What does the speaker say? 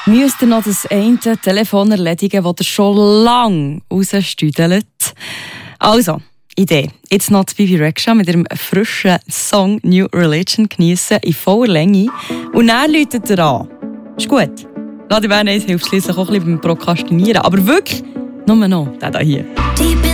Müsst ihr noch das eine Telefon erledigen, das ihr schon lange rausstüdelt? Also, Idee. Jetzt noch die Bibi Rexha mit ihrem frischen Song «New Religion» geniessen in voller Länge. Und dann läutet er an. Ist gut. Radio Bern 1 hilft schliesslich auch ein bisschen beim Prokrastinieren. Aber wirklich, nur noch der hier.